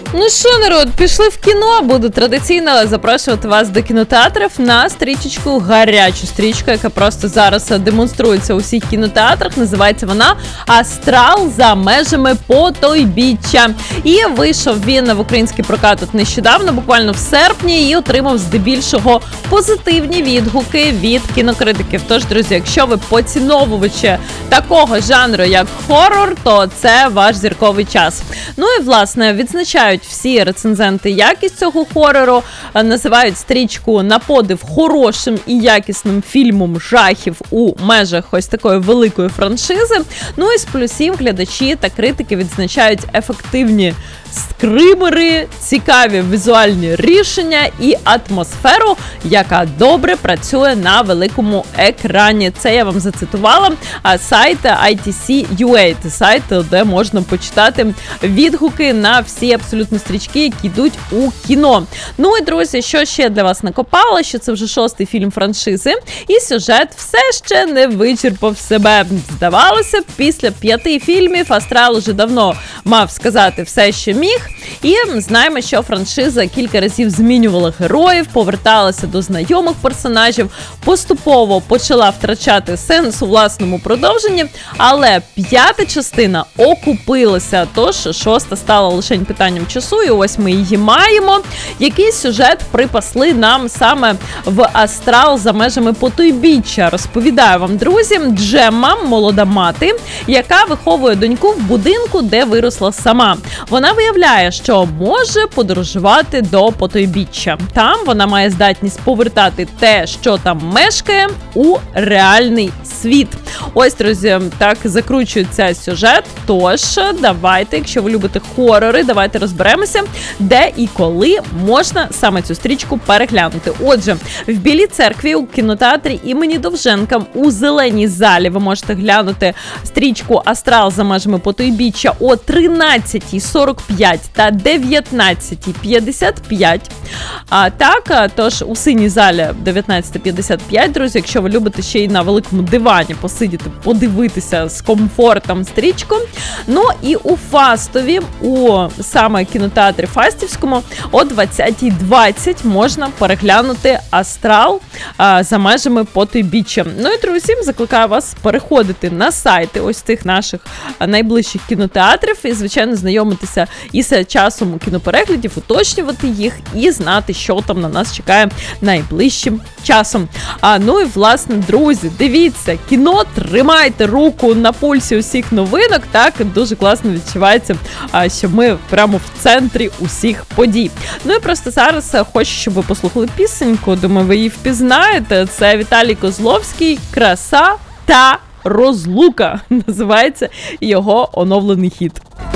Ну що, народ, пішли в кіно. Буду традиційно запрошувати вас до кінотеатрів на стрічечку, гарячу стрічку, яка просто зараз демонструється у всіх кінотеатрах. Називається вона «Астрал за межами потойбіччя». І вийшов він в український прокат тут нещодавно, буквально в серпні, і отримав здебільшого позитивні відгуки від кінокритиків. Тож, друзі, якщо ви поціновувачі такого жанру, як хорор, то це ваш зірковий час. Ну і, власне, відзначають всі рецензенти якість цього хорору, називають стрічку на подив хорошим і якісним фільмом жахів у межах ось такої великої франшизи. Ну і з плюсів глядачі та критики відзначають ефективні скримери, цікаві візуальні рішення і атмосферу, яка добре працює на великому екрані. Це я вам зацитувала сайт ITC.ua, це сайт, де можна почитати відгуки на всі абсолютно стрічки, які йдуть у кіно. Ну і, друзі, що ще для вас накопала, що це вже 6-й фільм франшизи, і сюжет все ще не вичерпав себе. Здавалося, після 5 фільмів Астрал уже давно мав сказати все, що міг. І знаємо, що франшиза кілька разів змінювала героїв, поверталася до знайомих персонажів, поступово почала втрачати сенс у власному продовженні, але 5-та частина окупилася, тож 6-та стала лише питанням часу, і ось ми її маємо. Який сюжет припасли нам саме в «Астрал за межами потойбіччя»? Розповідаю вам, друзі. Джемма – молода мати, яка виховує доньку в будинку, де виросла сама. Вона виявляє, що може подорожувати до потойбіччя. Там вона має здатність повертати те, що там мешкає, у реальний світ. Ось, друзі, так закручується сюжет. Тож, давайте, якщо ви любите хорори, давайте розберемося, де і коли можна саме цю стрічку переглянути. Отже, в Білій церкві у кінотеатрі імені Довженка у зеленій залі ви можете глянути стрічку «Астрал за межами потойбіччя» о 13:45 та 19:55. Так, тож у синій залі 19:55, друзі, якщо ви любите ще й на великому дивані посидіти, подивитися з комфортом стрічку. Ну і у Фастові, у саме кінотеатрі Фастівському, о 20:20 можна переглянути «Астрал за межами потойбіччя». Ну і, друзі, закликаю вас переходити на сайти ось цих наших найближчих кінотеатрів і, звичайно, знайомитися із часом кінопереглядів, уточнювати їх і знати, що там на нас чекає найближчим часом. Ну і, власне, друзі, дивіться, кіно, тримайте руку на пульсі усіх новинок, так, дуже класно відчувається, що ми прямо в центрі усіх подій. Ну і просто зараз хочу, щоб ви послухали пісеньку, думаю, ви її впізнаєте, це Віталій Козловський «Краса та розлука», називається його оновлений хіт.